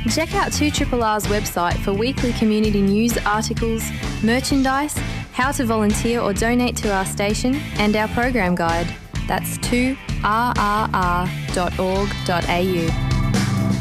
Check out 2RRR's website for weekly community news articles, merchandise, how to volunteer or donate to our station, and our program guide. That's 2rrr.org.au.